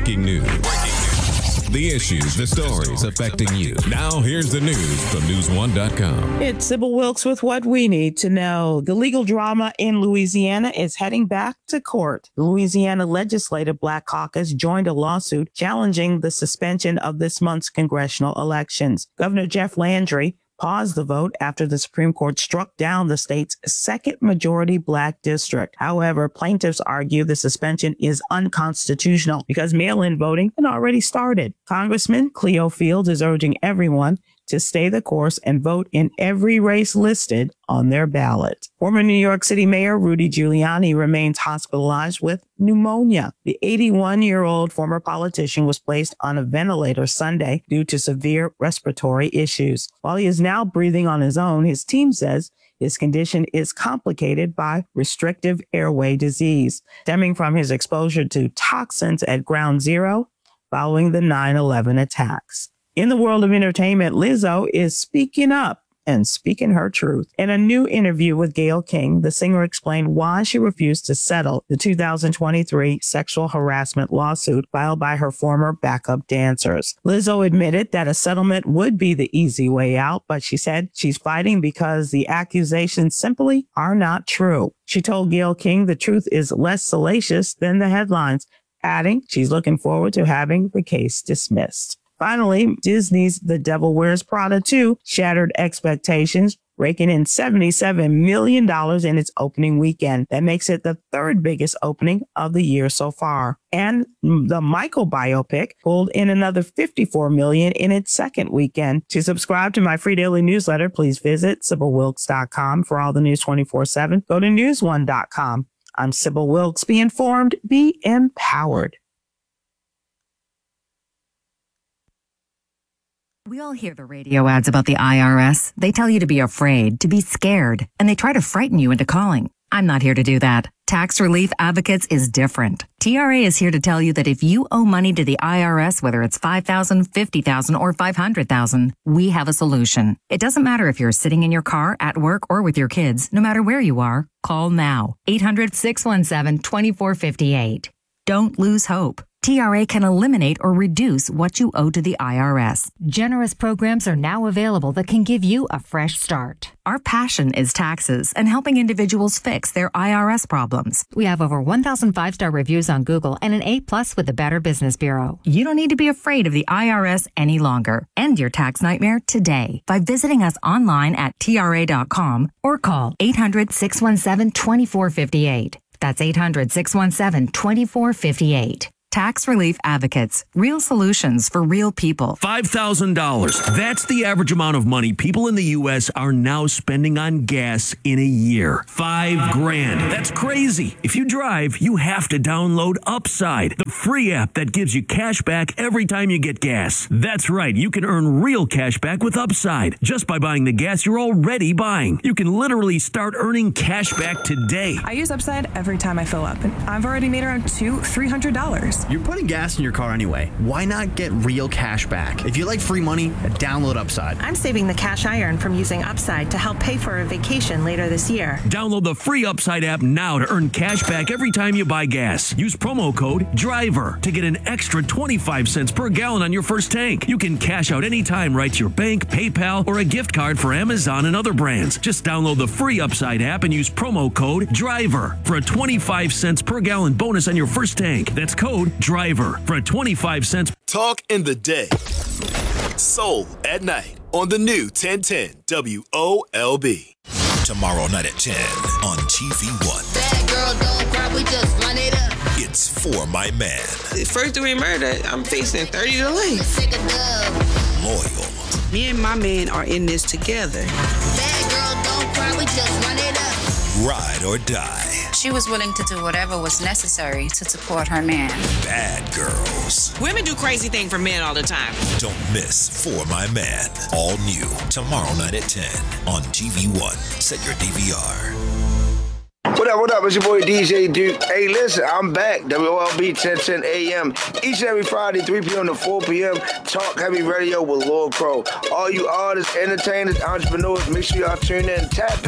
Breaking news. The issues, the stories affecting you. Now here's the news from News1.com. It's Sybil Wilkes with what we need to know. The legal drama in Louisiana is heading back to court. The Louisiana Legislative Black Caucus joined a lawsuit challenging the suspension of this month's congressional elections. Governor Jeff Landry paused the vote after the Supreme Court struck down the state's second majority black district. However, plaintiffs argue the suspension is unconstitutional because mail-in voting had already started. Congressman Cleo Fields is urging everyone to stay the course and vote in every race listed on their ballot. Former New York City Mayor Rudy Giuliani remains hospitalized with pneumonia. The 81-year-old former politician was placed on a ventilator Sunday due to severe respiratory issues. While he is now breathing on his own, his team says his condition is complicated by restrictive airway disease, stemming from his exposure to toxins at Ground Zero following the 9/11 attacks. In the world of entertainment, Lizzo is speaking up and speaking her truth. In a new interview with Gayle King, the singer explained why she refused to settle the 2023 sexual harassment lawsuit filed by her former backup dancers. Lizzo admitted that a settlement would be the easy way out, but she said she's fighting because the accusations simply are not true. She told Gayle King the truth is less salacious than the headlines, adding she's looking forward to having the case dismissed. Finally, Disney's The Devil Wears Prada 2 shattered expectations, raking in $77 million in its opening weekend. That makes it the third biggest opening of the year so far. And the Michael biopic pulled in another $54 million in its second weekend. To subscribe to my free daily newsletter, please visit SybilWilkes.com. For all the news 24/7, go to News1.com. I'm Sybil Wilkes. Be informed, be empowered. We all hear the radio ads about the IRS. They tell you to be afraid, to be scared, and they try to frighten you into calling. I'm not here to do that. Tax Relief Advocates is different. TRA is here to tell you that if you owe money to the IRS, whether it's $5,000, $50,000, or $500,000, we have a solution. It doesn't matter if you're sitting in your car, at work, or with your kids. No matter where you are, call now. 800-617-2458. Don't lose hope. TRA can eliminate or reduce what you owe to the IRS. Generous programs are now available that can give you a fresh start. Our passion is taxes and helping individuals fix their IRS problems. We have over 1,000 5-star reviews on Google and an A+ with the Better Business Bureau. You don't need to be afraid of the IRS any longer. End your tax nightmare today by visiting us online at TRA.com or call 800-617-2458. That's 800-617-2458. Tax Relief Advocates. Real solutions for real people. $5,000. That's the average amount of money people in the U.S. are now spending on gas in a year. $5,000. That's crazy. If you drive, you have to download Upside, the free app that gives you cash back every time you get gas. That's right. You can earn real cash back with Upside just by buying the gas you're already buying. You can literally start earning cash back today. I use Upside every time I fill up, and I've already made around $300. You're putting gas in your car anyway. Why not get real cash back? If you like free money, download Upside. I'm saving the cash I earn from using Upside to help pay for a vacation later this year. Download the free Upside app now to earn cash back every time you buy gas. Use promo code DRIVER to get an extra 25 cents per gallon on your first tank. You can cash out anytime right to your bank, PayPal, or a gift card for Amazon and other brands. Just download the free Upside app and use promo code DRIVER for a 25 cents per gallon bonus on your first tank. That's code DRIVER for a 25 cents. Talk in the day. Soul at night on the new 1010 WOLB. Tomorrow night at 10 on TV1. Bad girl, don't cry, we just run it up. It's For My Man. First degree murder, I'm facing 30 to life. Loyal. Me and my man are in this together. Bad girl, don't cry, we just run it up. Ride or die. She was willing to do whatever was necessary to support her man. Bad girls. Women do crazy things for men all the time. Don't miss For My Man. All new tomorrow night at 10 on TV1. Set your DVR. What up? It's your boy DJ Duke. Hey, listen, I'm back. WOLB 1010 AM. Each and every Friday, 3 p.m. to 4 p.m. Talk Heavy Radio with Lord Crow. All you artists, entertainers, entrepreneurs, make sure y'all tune in. Tap in.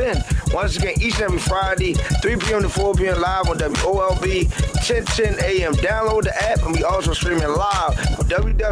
Once again, each and every Friday, 3 p.m. to 4 p.m. live on WOLB 1010 a.m. Download the app, and we also streaming live on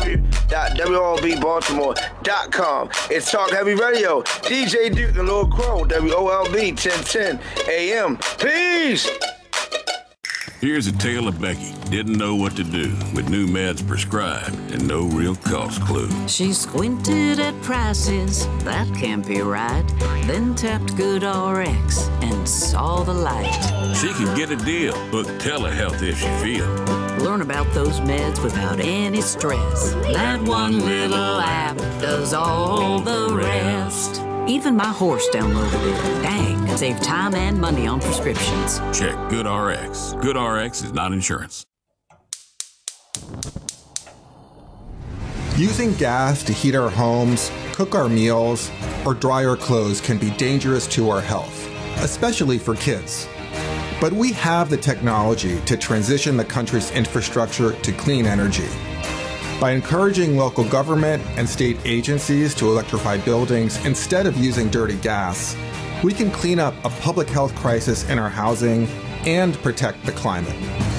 www.WOLBbaltimore.com. It's Talk Heavy Radio. DJ Duke and Lord Crow, WOLB 1010 a.m. Peace! Here's a tale of Becky. Didn't know what to do with new meds prescribed and no real cost clue. She squinted at prices, that can't be right. Then tapped GoodRx and saw the light. She can get a deal, book telehealth if she feels. Learn about those meds without any stress. That one little app does all the rest. Even my horse downloaded it. Dang, save time and money on prescriptions. Check GoodRx. GoodRx is not insurance. Using gas to heat our homes, cook our meals, or dry our clothes can be dangerous to our health, especially for kids. But we have the technology to transition the country's infrastructure to clean energy. By encouraging local government and state agencies to electrify buildings instead of using dirty gas, we can clean up a public health crisis in our housing and protect the climate.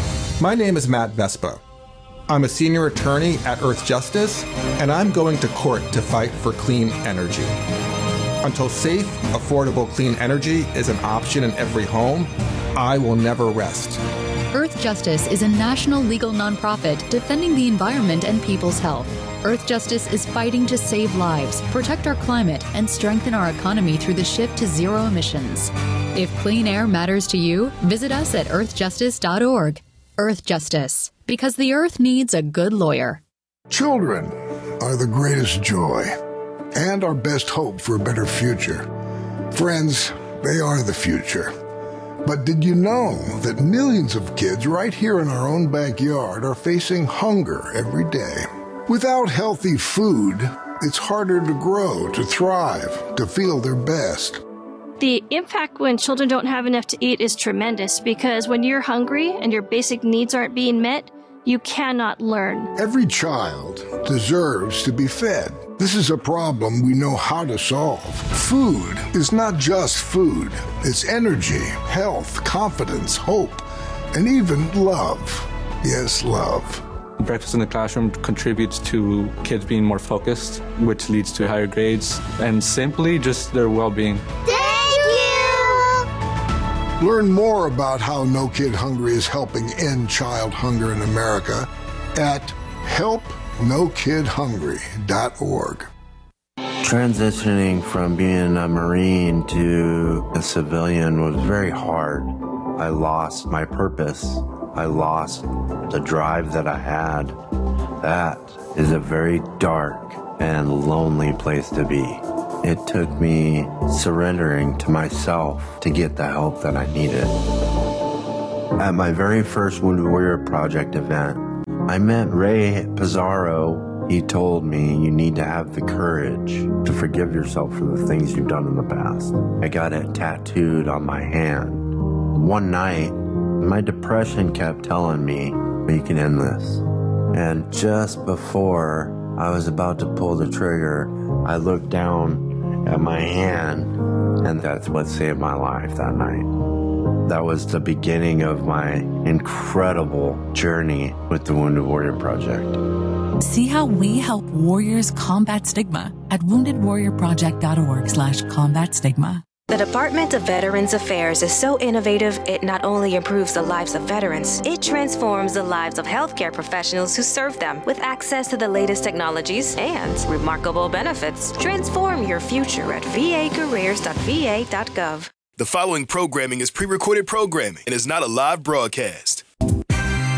My name is Matt Vespa. I'm a senior attorney at Earth Justice, and I'm going to court to fight for clean energy. Until safe, affordable clean energy is an option in every home, I will never rest. Earth Justice is a national legal nonprofit defending the environment and people's health. Earth Justice is fighting to save lives, protect our climate, and strengthen our economy through the shift to zero emissions. If clean air matters to you, visit us at earthjustice.org. Earth Justice, because the earth needs a good lawyer. Children are the greatest joy and our best hope for a better future. Friends, they are the future. But did you know that millions of kids right here in our own backyard are facing hunger every day? Without healthy food, it's harder to grow, to thrive, to feel their best. The impact when children don't have enough to eat is tremendous because when you're hungry and your basic needs aren't being met, you cannot learn. Every child deserves to be fed. This is a problem we know how to solve. Food is not just food. It's energy, health, confidence, hope, and even love. Yes, love. Breakfast in the classroom contributes to kids being more focused, which leads to higher grades, and simply just their well-being. Thank you! Learn more about how No Kid Hungry is helping end child hunger in America at helpnokidhungry.org. Transitioning from being a Marine to a civilian was very hard. I lost my purpose. I lost the drive that I had. That is a very dark and lonely place to be. It took me surrendering to myself to get the help that I needed. At my very first Wounded Warrior Project event, I met Ray Pizarro. He told me you need to have the courage to forgive yourself for the things you've done in the past. I got it tattooed on my hand. One night, my depression kept telling me, you can end this. And just before I was about to pull the trigger, I looked down at my hand, and that's what saved my life that night. That was the beginning of my incredible journey with the Wounded Warrior Project. See how we help warriors combat stigma at woundedwarriorproject.org/combat stigma. The Department of Veterans Affairs is so innovative, it not only improves the lives of veterans, it transforms the lives of healthcare professionals who serve them with access to the latest technologies and remarkable benefits. Transform your future at vacareers.va.gov. The following programming is pre-recorded programming and is not a live broadcast.